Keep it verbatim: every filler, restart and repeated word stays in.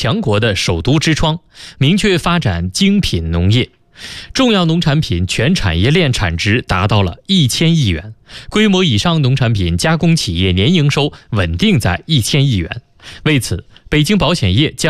强国的首都之窗，明确发展精品农业。重要农产品全产业链产值达到了一千亿元，规模以上农产品加工企业年营收稳定在一千亿元。为此，北京保险业将